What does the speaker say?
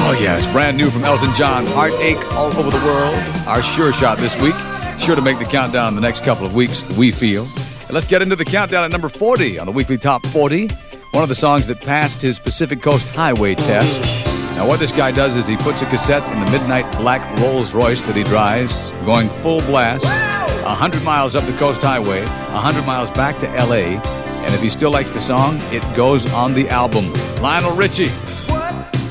Oh, yes, brand new from Elton John, Heartache All Over the World. Our sure shot this week. Sure to make the countdown in the next couple of weeks, we feel. And let's get into the countdown at number 40 on the weekly Top 40. One of the songs that passed his Pacific Coast Highway test. Now, what this guy does is he puts a cassette in the midnight black Rolls Royce that he drives, going full blast, 100 miles up the Coast Highway, 100 miles back to L.A., and if he still likes the song, it goes on the album. Lionel Richie.